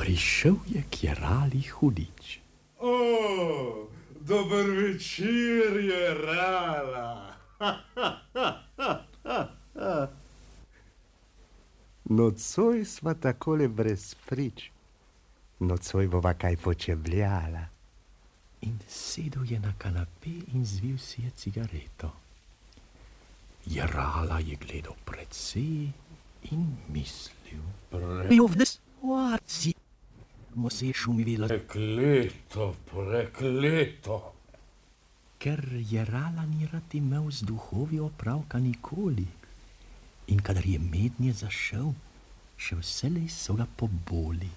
Prišel je k Jerali hudič. O, dober večer, Jerala. Nocoj sva takole brez prič. Nocoj bova kaj počebljala. In sedel je na kanape in zvil si je cigareto. Jerala je gledal precej in mislil. Prekleto. Ker Jerala ni rad imel z duhovi opravka nikoli. In kadar je mednje zašel, še vselej so ga poboli.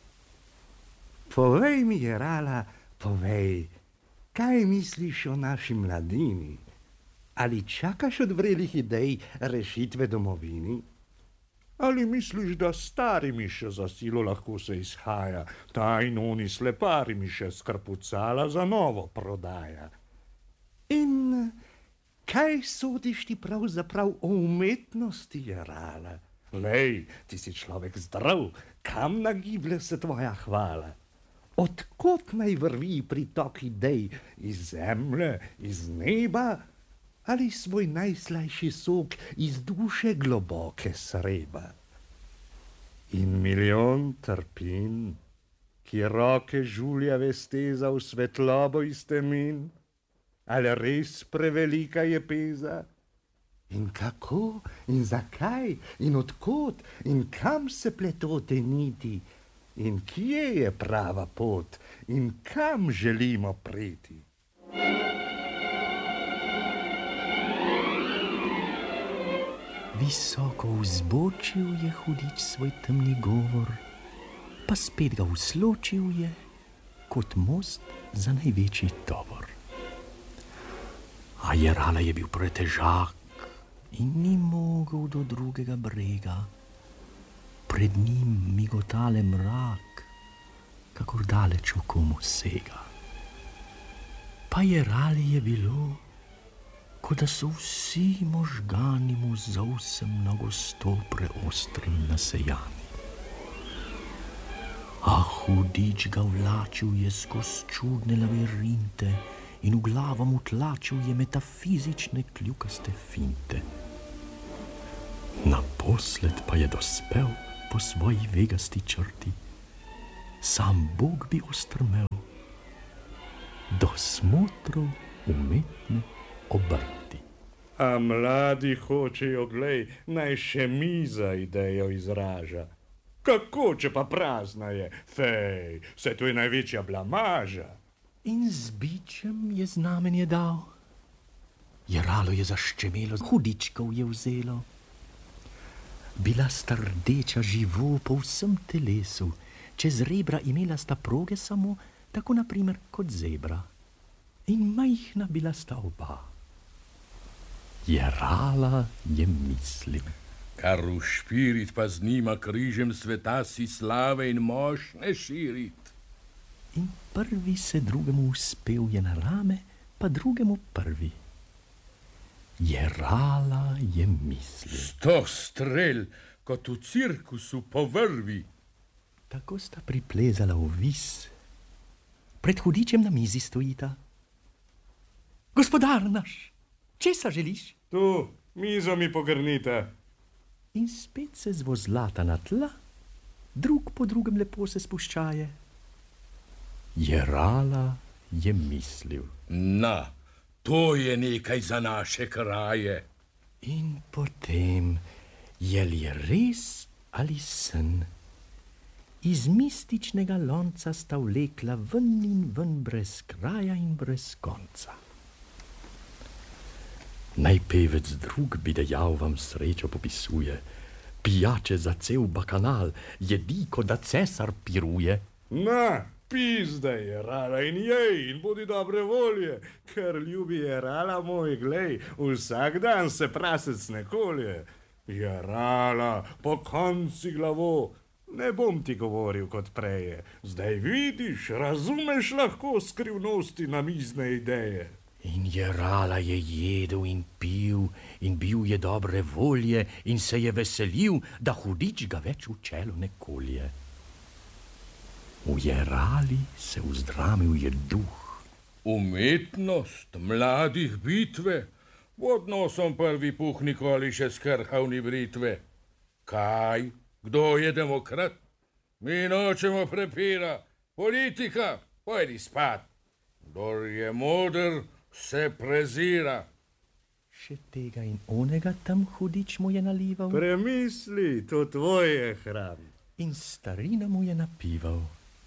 Povej mi, Jerala, povej, kaj misliš o naši mladini? Ali čakaš od vrelih idej rešitve domovini? Ali misliš, da starimi še za silo lahko se izhaja, ta in oni sleparimi še skrpucala za novo prodaja? In kaj sodiš ti pravzaprav o umetnosti, Jerala? Lej, ti si človek zdrav, kam nagiblje se tvoja hvala? Odkot naj vrvi pritok idej? Iz zemlje, iz neba? Ali svoj najslajši sok iz duše globoke sreba? In milijon trpin, ki roke žuljave steza v svetlobo iz temin, ali res prevelika je peza? In kako, in zakaj, in odkot, in kam se pletote niti, in kje je prava pot, in kam želimo priti? Visoko vzbočil je hudič svoj temni govor, pa spet ga usločil je kot most za največji tovor. A Jerala je bil pretežak in ni mogel do drugega brega. Pred njim migotale mrak, kakor daleč oko mu sega. Pa Jerali je bilo, kot da so vsi možgani mu za vsem nagosto preostrim nasejani. A hudič ga vlačil je skozi čudne labirinte in v glavo mu tlačil je metafizične kljukaste finte. Naposled pa je dospel po svoji vegasti črti, sam Bog bi ostrmel do smotrov umetne obrti. A mladi hočejo, glej, naj še miza idejo izraža. Kako, če pa prazna je? Fej, vse to je največja blamaža. In z bičem je znamenje dal. Jeralo je zaščemelo, hudičkov je vzelo. Bila sta rdeča živo po vsem telesu, čez rebra imela sta proge samo, tako naprimer kot zebra. In majhna bila sta oba. Jerala je mislil. Kar v špirit pa z njima križem sveta si slave in mošne širit. In prvi se drugemu uspel je na rame, pa drugemu prvi. Jerala je mislil. 100 strel, kot v cirkusu po vrvi. Tako sta priplezala v vis. Pred hudičem na mizi stojita. Gospodar naš, česa želiš? Tu, mizo mi pogrnite. In spet se zvozlata na tla, drug po drugem lepo se spuščaje. Jerala je mislil. Na, to je nekaj za naše kraje. In potem, je li res ali sen, iz mističnega lonca sta vlekla ven in ven brez kraja in brez konca. Naj pevec drug bi dejal vam srečo popisuje, pijače za cel bakanal, jedi, kot da cesar piruje. Na, pizdaj, Jerala, in jej, in bodi dobre volje, ker ljubi Jerala moj, glej, vsak dan se prasec ne kolje. Jerala, po konci glavo, ne bom ti govoril kot preje, zdaj vidiš, razumeš lahko skrivnosti namizne ideje. In Jerala je jedel in pil in bil je dobre volje in se je veselil, da hudič ga več v čelo ne kolje. V Jerali se vzdramil je duh. Umetnost mladih bitve, pod nosom prvi puh nikoli še skrhal ni britve. Kaj? Kdo je demokrat? Mi nočemo prepira. Politika, pojdi spat. Kdor je moder, se prezira. Še tega in onega tam hudič mu je nalival. Premisli, to tvoje hram. In starina mu je napival.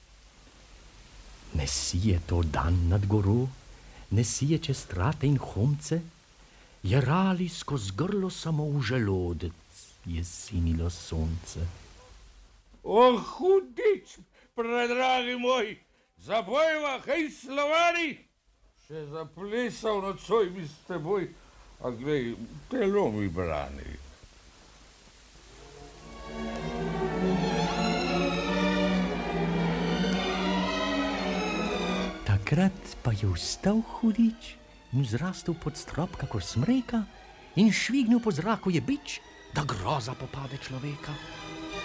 Ne sije to dan nad goro, ne sije čez trate in homce, Jerali skozi grlo samo v želodec je sinilo sonce. O, hudič, predragi moj, zapojva, hej, Slovani! Še zaplesal nocoj bi s teboj, a glej, telo mi brani. Takrat pa je vstal hudič in zrastel pod strop kakor smreka in švignil po zraku je bič, da groza popade človeka.